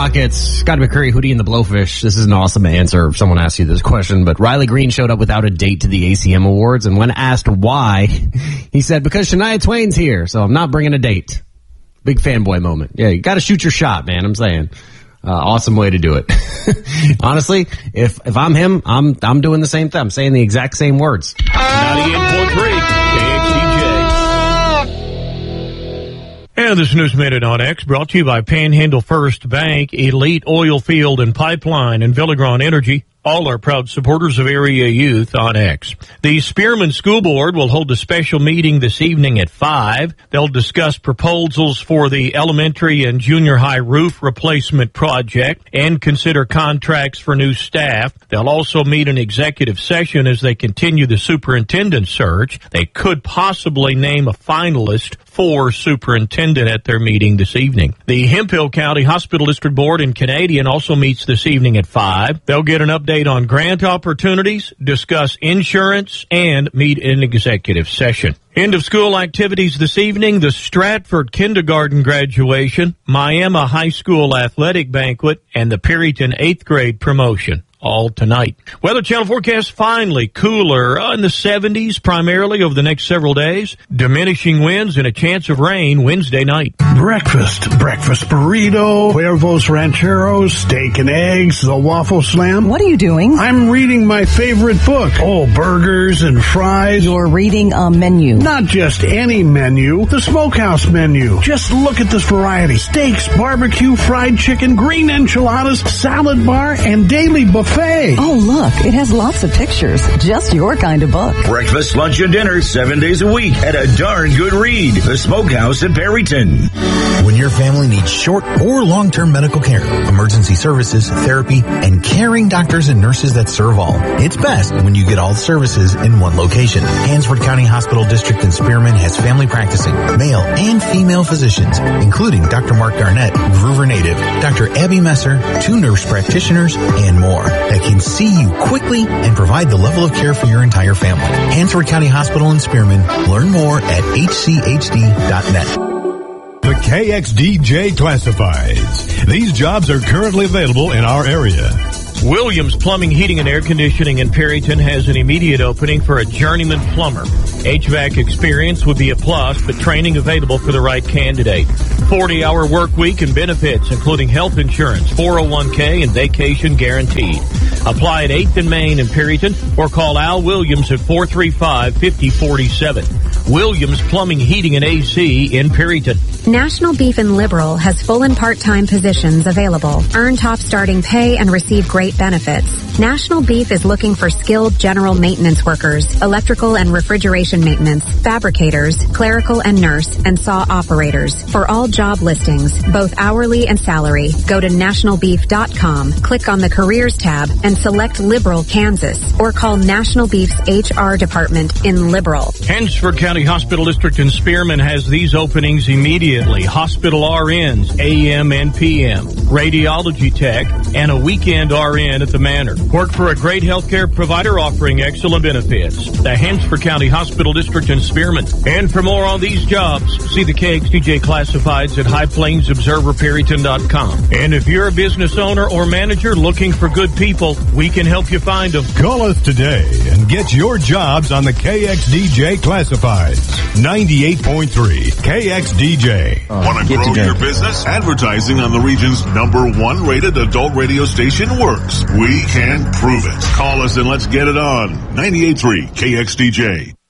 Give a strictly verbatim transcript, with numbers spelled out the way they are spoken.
Rockets, Scott McCurry, Hootie and the Blowfish. This is an awesome answer if someone asks you this question, but Riley Green showed up without a date to the A C M Awards, and when asked why, he said, because Shania Twain's here, so I'm not bringing a date. Big fanboy moment. Yeah, you gotta shoot your shot, man, I'm saying. Uh, awesome way to do it. Honestly, if if I'm him, I'm I'm doing the same thing. I'm saying the exact same words. ninety-eight point three K X D J. And this News Minute on X brought to you by Panhandle First Bank, Elite Oil Field and Pipeline, and Villegron Energy. All are proud supporters of area youth on X. The Spearman School Board will hold a special meeting this evening at five. They'll discuss proposals for the elementary and junior high roof replacement project and consider contracts for new staff. They'll also meet an executive session as they continue the superintendent search. They could possibly name a finalist for superintendent at their meeting this evening. The Hemphill County Hospital District Board in Canadian also meets this evening at five. They'll get an update on grant opportunities, discuss insurance, and meet in executive session. End of school activities this evening, the Stratford kindergarten graduation, Miami High School athletic banquet, and the Perryton eighth grade promotion. All tonight. Weather Channel forecast finally cooler uh, in the seventies primarily over the next several days. Diminishing winds and a chance of rain Wednesday night. Breakfast. Breakfast burrito, Cuervos Rancheros, steak and eggs, the waffle slam. What are you doing? I'm reading my favorite book. Oh, burgers and fries. You're reading a menu. Not just any menu, the Smokehouse menu. Just look at this variety. Steaks, barbecue, fried chicken, green enchiladas, salad bar, and daily buffet. Oh, look, it has lots of pictures. Just your kind of book. Breakfast, lunch, and dinner seven days a week at a darn good read. The Smokehouse in Perryton. When your family needs short or long-term medical care, emergency services, therapy, and caring doctors and nurses that serve all, it's best when you get all the services in one location. Hansford County Hospital District in Spearman has family practicing, male and female physicians, including Doctor Mark Garnett, Groover native, Doctor Abby Messer, two nurse practitioners, and more, that can see you quickly and provide the level of care for your entire family. Hansford County Hospital in Spearman. Learn more at H C H D dot net. The K X D J Classifieds. These jobs are currently available in our area. Williams Plumbing, Heating, and Air Conditioning in Perryton has an immediate opening for a journeyman plumber. H V A C experience would be a plus, but training available for the right candidate. forty-hour work week and benefits, including health insurance, four oh one k, and vacation guaranteed. Apply at eighth and Main in Perryton or call Al Williams at four three five, five oh four seven. Williams Plumbing, Heating, and A C in Perryton. National Beef and Liberal has full and part-time positions available. Earn top starting pay and receive great benefits. National Beef is looking for skilled general maintenance workers, electrical and refrigeration maintenance, fabricators, clerical and nurse, and saw operators. For all job listings, both hourly and salary, go to national beef dot com, click on the Careers tab, and select Liberal, Kansas, or call National Beef's H R department in Liberal. Hansford County Hospital District in Spearman has these openings immediately. Hospital R Ns, A M and P M, radiology tech, and a weekend R N at the Manor. Work for a great healthcare provider offering excellent benefits. The Hansford County Hospital District in Spearman. And for more on these jobs, see the K X D J Classifieds at high plains observer perryton dot com. And if you're a business owner or manager looking for good people, we can help you find them. Call us today and get your jobs on the K X D J Classifieds. ninety-eight point three K X D J. Want to grow your business? Advertising on the region's number one rated adult radio station works. We can prove it. Call us and let's get it on. ninety-eight point three K X D J.